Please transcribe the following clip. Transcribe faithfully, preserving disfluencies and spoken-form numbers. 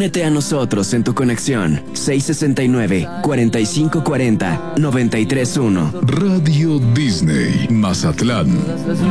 Únete a nosotros en tu conexión seis sesenta y nueve, cuarenta y cinco cuarenta, noventa y tres uno. Radio Disney, Mazatlán.